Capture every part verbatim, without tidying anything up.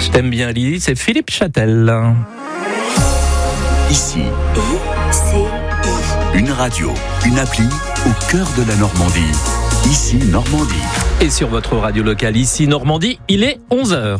Je t'aime bien, Lily, c'est Philippe Châtel. Ici, I C I. une radio, une appli au cœur de la Normandie. Ici, Normandie. Et sur votre radio locale, ici, Normandie, il est onze heures.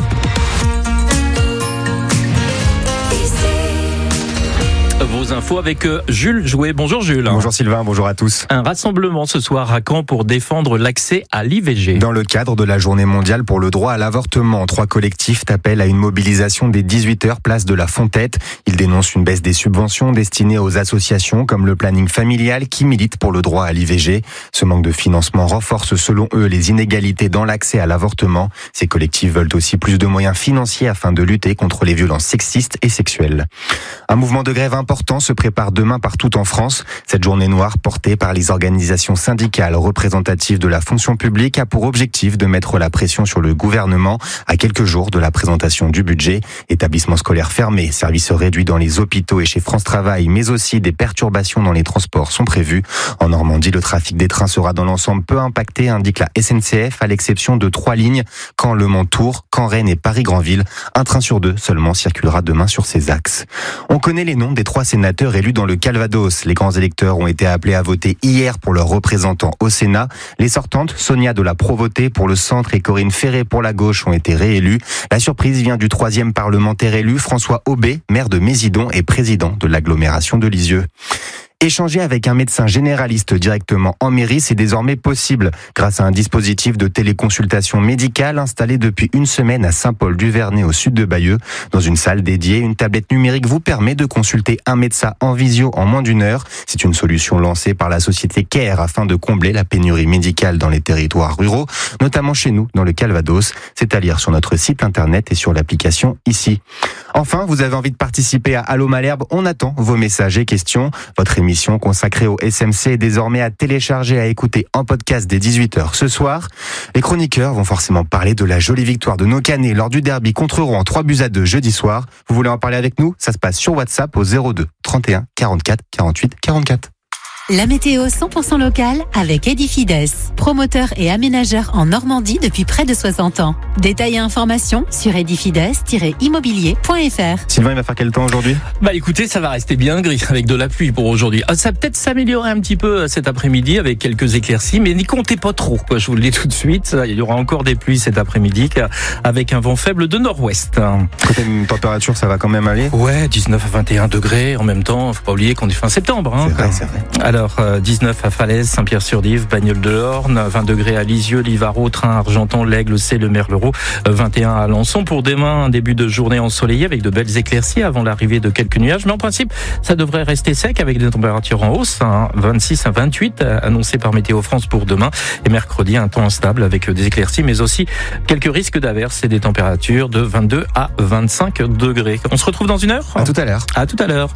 Vos infos avec Jules Jouet. Bonjour Jules. Bonjour Sylvain, bonjour à tous. Un rassemblement ce soir à Caen pour défendre l'accès à l'I V G. Dans le cadre de la journée mondiale pour le droit à l'avortement, trois collectifs appellent à une mobilisation dès dix-huit heures place de la Fontette. Ils dénoncent une baisse des subventions destinées aux associations comme le planning familial qui militent pour le droit à l'I V G. Ce manque de financement renforce selon eux les inégalités dans l'accès à l'avortement. Ces collectifs veulent aussi plus de moyens financiers afin de lutter contre les violences sexistes et sexuelles. Un mouvement de grève important se prépare demain partout en France. Cette journée noire portée par les organisations syndicales représentatives de la fonction publique a pour objectif de mettre la pression sur le gouvernement à quelques jours de la présentation du budget. Établissements scolaires fermés, services réduits dans les hôpitaux et chez France Travail, mais aussi des perturbations dans les transports sont prévues. En Normandie, le trafic des trains sera dans l'ensemble peu impacté, indique la S N C F, à l'exception de trois lignes, Caen Le Mans Tours, Caen Rennes et Paris Granville. Un train sur deux seulement circulera demain sur ces axes. On connaît les noms des trois sénateurs élus dans le Calvados. Les grands électeurs ont été appelés à voter hier pour leurs représentants au Sénat. Les sortantes, Sonia de la Provoté pour le centre et Corinne Ferré pour la gauche, ont été réélues. La surprise vient du troisième parlementaire élu, François Aubé, maire de Mézidon et président de l'agglomération de Lisieux. Échanger avec un médecin généraliste directement en mairie, c'est désormais possible grâce à un dispositif de téléconsultation médicale installé depuis une semaine à Saint-Paul-du-Vernay au sud de Bayeux. Dans une salle dédiée, une tablette numérique vous permet de consulter un médecin en visio en moins d'une heure. C'est une solution lancée par la société Care afin de combler la pénurie médicale dans les territoires ruraux, notamment chez nous dans le Calvados. C'est à lire sur notre site internet et sur l'application Ici. Enfin, vous avez envie de participer à Allô Malherbe? On attend vos messages et questions. Votre émission Émission consacrée au S M C est désormais à télécharger, à écouter en podcast dès dix-huit heures ce soir. Les chroniqueurs vont forcément parler de la jolie victoire de nos Canets lors du derby contre Rouen, trois buts à deux jeudi soir. Vous voulez en parler avec nous? Ça se passe sur WhatsApp au zéro deux trente et un quarante-quatre quarante-huit quarante-quatre. La météo cent pour cent locale avec Edifides, promoteur et aménageur en Normandie depuis près de soixante ans. Détails et informations sur edifides tiret immobilier point f r. Sylvain, il va faire quel temps aujourd'hui? Bah écoutez, ça va rester bien gris avec de la pluie pour aujourd'hui. Ah, ça va peut-être s'améliorer un petit peu cet après-midi avec quelques éclaircies, mais n'y comptez pas trop. Je vous le dis tout de suite, il y aura encore des pluies cet après-midi avec un vent faible de nord-ouest. Côté température, ça va quand même aller? Ouais, dix-neuf à vingt et un degrés. En même temps, faut pas oublier qu'on est fin septembre. Hein, c'est vrai, c'est vrai. Alors, dix-neuf à Falaise, Saint-Pierre-sur-Dive, Bagnols-de-Orne, vingt degrés à Lisieux, Livaro, Train, Argenton, l'Aigle, C, le Merleroux, vingt et un à Alençon. Pour demain, un début de journée ensoleillée avec de belles éclaircies avant l'arrivée de quelques nuages. Mais en principe, ça devrait rester sec avec des températures en hausse, hein, vingt-six à vingt-huit annoncés par Météo France pour demain. Et mercredi, un temps instable avec des éclaircies, mais aussi quelques risques d'averses et des températures de vingt-deux à vingt-cinq degrés. On se retrouve dans une heure? À tout à l'heure. À tout à l'heure.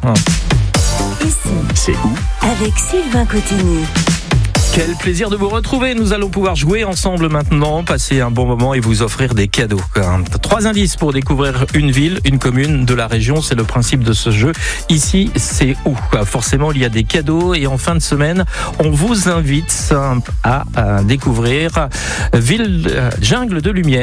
Ici, C'est où? avec Sylvain Cotigny. Quel plaisir de vous retrouver. Nous allons pouvoir jouer ensemble maintenant, passer un bon moment et vous offrir des cadeaux. Trois indices pour découvrir une ville, une commune de la région. C'est le principe de ce jeu. Ici, c'est où? Forcément, il y a des cadeaux et en fin de semaine, on vous invite à, à découvrir Ville Jungle de Lumière.